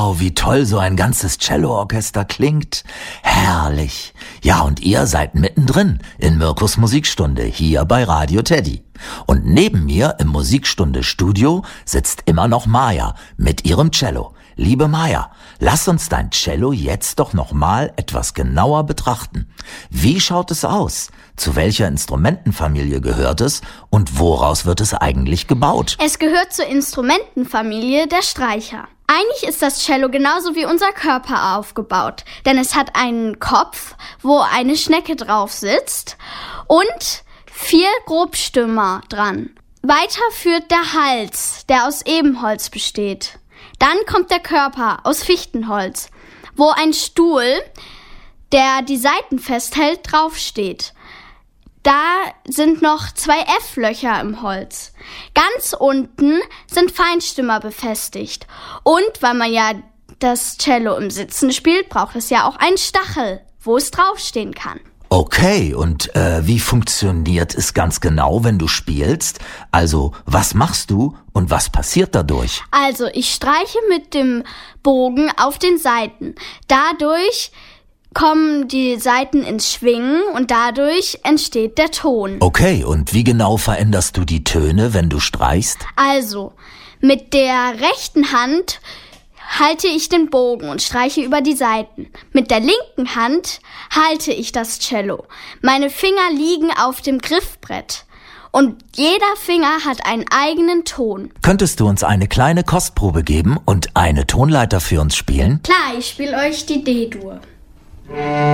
Wow, wie toll so ein ganzes Celloorchester klingt. Herrlich. Ja, und ihr seid mittendrin in Mirkus Musikstunde hier bei Radio Teddy. Und neben mir im Musikstunde-Studio sitzt immer noch Maja mit ihrem Cello. Liebe Maja, lass uns dein Cello jetzt doch noch mal etwas genauer betrachten. Wie schaut es aus? Zu welcher Instrumentenfamilie gehört es und woraus wird es eigentlich gebaut? Es gehört zur Instrumentenfamilie der Streicher. Eigentlich ist das Cello genauso wie unser Körper aufgebaut, denn es hat einen Kopf, wo eine Schnecke drauf sitzt und 4 Grobstümmer dran. Weiter führt der Hals, der aus Ebenholz besteht. Dann kommt der Körper aus Fichtenholz, wo ein Stuhl, der die Saiten festhält, draufsteht. Da sind noch 2 F-Löcher im Holz. Ganz unten sind Feinstimmer befestigt. Und weil man ja das Cello im Sitzen spielt, braucht es ja auch einen Stachel, wo es draufstehen kann. Okay, und wie funktioniert es ganz genau, wenn du spielst? Also, was machst du und was passiert dadurch? Also, ich streiche mit dem Bogen auf den Saiten. Dadurch kommen die Saiten ins Schwingen und dadurch entsteht der Ton. Okay, und wie genau veränderst du die Töne, wenn du streichst? Also, mit der rechten Hand halte ich den Bogen und streiche über die Saiten. Mit der linken Hand halte ich das Cello. Meine Finger liegen auf dem Griffbrett. Und jeder Finger hat einen eigenen Ton. Könntest du uns eine kleine Kostprobe geben und eine Tonleiter für uns spielen? Klar, ich spiele euch die D-Dur.